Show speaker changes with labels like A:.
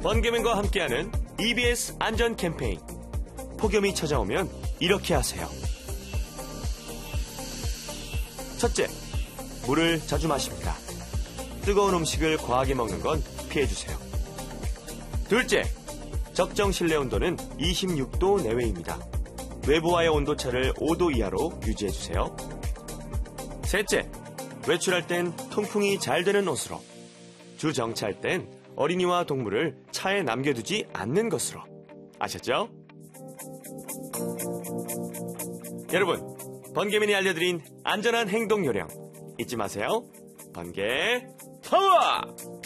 A: 번개맨과 함께하는 EBS 안전 캠페인. 폭염이 찾아오면 이렇게 하세요. 첫째, 물을 자주 마십니다. 뜨거운 음식을 과하게 먹는 건 피해주세요. 둘째, 적정 실내 온도는 26도 내외입니다. 외부와의 온도차를 5도 이하로 유지해주세요. 셋째, 외출할 땐 통풍이 잘 되는 옷으로. 주정차할 땐 어린이와 동물을 차에 남겨두지 않는 것으로. 아셨죠? 여러분, 번개맨이 알려드린 안전한 행동 요령 잊지 마세요. 번개 파워!